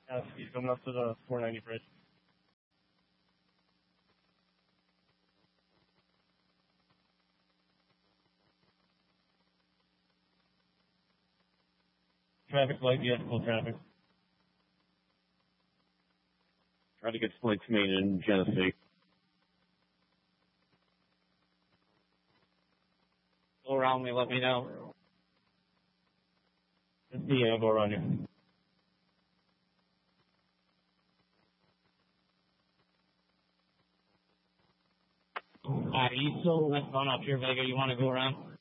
He's coming up to the 490 bridge. Traffic light, you have full traffic. Try to get flight to main in Genesee. Go around me, let me know. Yeah, I'll go around you. You still going up here, Vega? You want to go around?